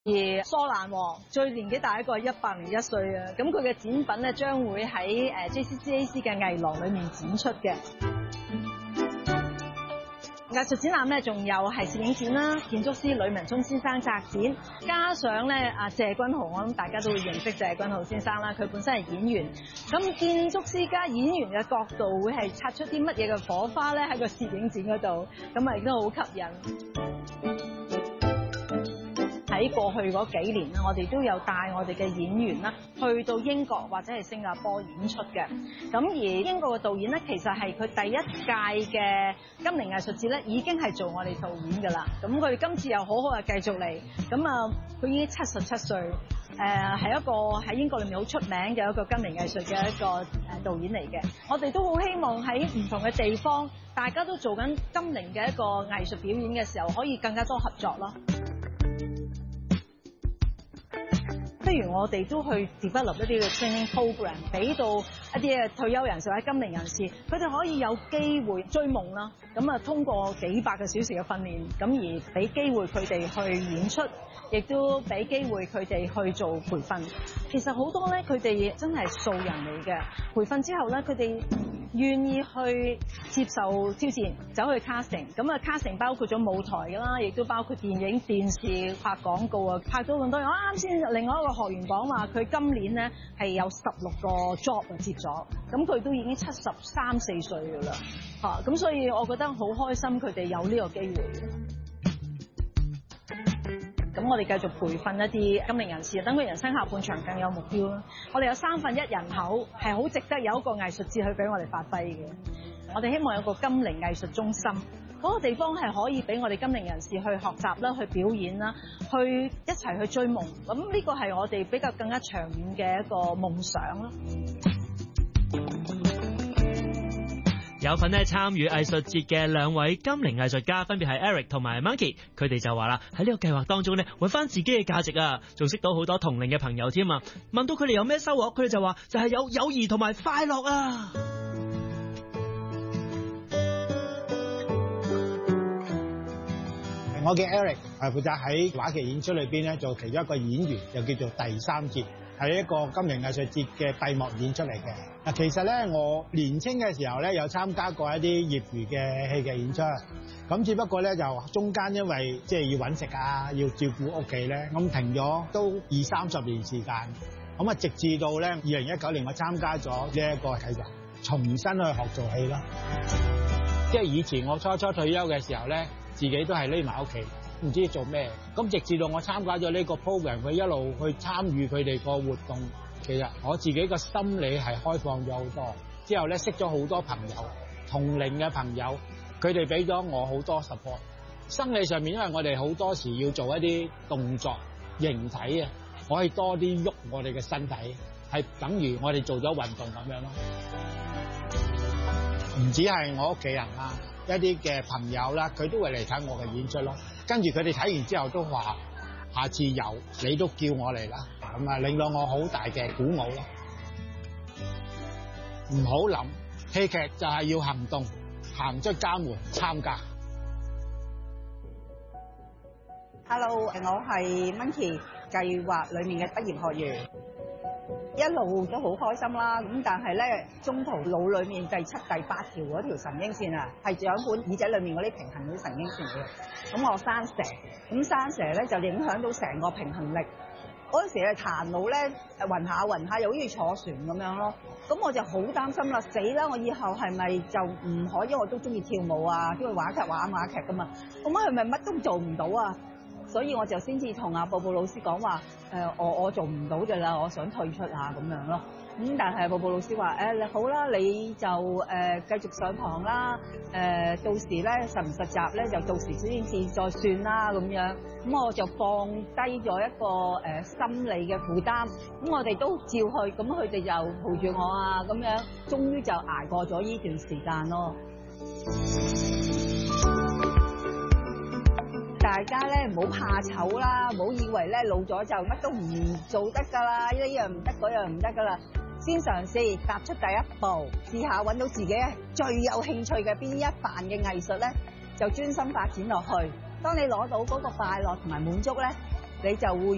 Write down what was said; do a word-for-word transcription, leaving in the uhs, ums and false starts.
而蘇蘭王最年紀大一個係一百零一歲啊，咁佢嘅展品咧將會喺誒 J C C A C 嘅藝廊裏面展出嘅。藝術展覽咧，仲有係攝影展啦，建築師呂文聰先生策展，加上咧阿謝君豪，我諗大家都會認識謝君豪先生啦，佢本身係演員，咁建築師加演員嘅角度會係擦出啲乜嘢嘅火花咧？喺個攝影展嗰度，咁啊亦都好吸引。喺過去嗰幾年啦，我哋都有帶我哋嘅演員啦，去到英國或者係新加坡演出嘅。咁而英國嘅導演咧，其實係佢第一屆嘅金陵藝術節咧，已經係做我哋導演㗎啦。咁佢哋今次又好好啊，繼續嚟。咁啊，佢已經七十七歲，誒、呃、係一個喺英國裏面好出名嘅一個金陵藝術嘅一個誒導演嚟嘅。我哋都好希望喺唔同嘅地方，大家都做緊金陵嘅一個藝術表演嘅時候，可以更加多合作咯。不如我哋都去 develop 一啲嘅 training program， 俾到一啲嘅退休人士或者金陵人士，佢哋可以有機會追夢啦。咁啊，通過幾百個小時嘅訓練，咁而俾機會佢哋去演出，亦都俾機會佢哋去做培訓。其實好多咧，佢哋真係素人嚟嘅。培訓之後咧，佢哋願意去接受挑戰，走去 casting。咁啊 casting 包括咗舞台㗎啦，亦都包括電影、電視、拍廣告啊，拍到咁多。我啱先另外一個學員講話，佢今年咧係有十六個 job 接咗，咁佢都已經七十三四歲㗎啦。嚇，咁所以我覺得好開心，佢哋有呢個機會。咁我哋繼續培訓一啲金陵人士，等佢人生下半場更有目標啦。我哋有三分一人口係好值得有一個藝術節去俾我哋發揮嘅。我哋希望有個金陵藝術中心，嗰個地方係可以俾我哋金陵人士去學習啦、去表演啦、去一齊去追夢。咁呢個係我哋比較更加長遠嘅一個夢想啦。 有份咧參與藝術節嘅兩位金陵藝術家，分別係 Eric 同埋 Monkey， 佢哋就話啦，喺呢個計劃當中咧，揾翻自己嘅價值啊，仲識到好多同齡嘅朋友添啊。問到佢哋有咩收穫，佢哋就話就係有友誼同埋快樂啊。 我嘅 Eric 係負責喺話劇演出裏邊咧做其中一個演員，又叫做第三節，係一個金陵藝術節嘅閉幕演出嚟嘅。嗱，其實咧我年青嘅時候咧有參加過一啲業餘嘅戲劇演出，咁只不過咧就中間因為即係要揾食啊，要照顧屋企咧，咁停咗都二三十年時間。咁啊，直至到咧二零一九年我參加咗呢一個計劃，重新去學做戲啦。即係以前我初初退休嘅時候咧，自己都係匿埋屋企，唔知做咩。咁直至到我參加咗呢個 program， 佢一路去參與佢哋個活動，其實我自己個心理係開放咗好多。之後咧識咗好多朋友，同齡嘅朋友，佢哋俾咗我好多 support。生理上面，因為我哋好多時要做一啲動作形體啊，我可以多啲喐我哋嘅身體，係等於我哋做咗運動咁樣咯。唔止係我屋企人啦，一啲嘅朋友啦，佢都會嚟睇我嘅演出咯。跟住佢哋睇完之後都話：下次有你都叫我嚟啦。咁啊，令到我好大嘅鼓舞咯。唔好諗，戲劇就係要行動，行出家門參加。 Hello，我係 Monkey 計劃裡面嘅畢業學員。一路都好開心啦，咁但係咧，中途腦裡面第七、第八條嗰條神經線啊，係掌管耳仔裏面嗰啲平衡嗰啲神經線嚟嘅。咁我生蛇，咁生蛇咧就影響到成個平衡力。嗰陣時咧彈腦咧，暈下暈下，又好似坐船咁樣咯。咁我就好擔心啦，死啦！我以後係咪就唔可以？因為我都中意跳舞啊，中意話劇玩話劇噶嘛。咁我係咪乜都做唔到啊？所以我就先至同阿布布老師講話，誒、呃、我我做唔到嘅啦，我想退出啊咁樣咯。咁但係布布老師話，誒、欸、你好啦，你就誒、呃、繼續上堂啦，誒、呃、到時咧實唔實習咧就到時先至再算啦咁樣。咁我就放低咗一個誒、呃、心理嘅負擔。咁我哋都照去，咁佢哋就陪住我啊咁樣，終於就捱過咗呢段時間咯。大家咧唔好怕醜啦，唔好以為咧老咗就乜都唔做得㗎啦，呢樣唔得，嗰樣唔得㗎啦。先嘗試踏出第一步，試下揾到自己最有興趣嘅邊一範嘅藝術咧，就專心發展落去。當你攞到嗰個快樂同埋滿足咧，你就會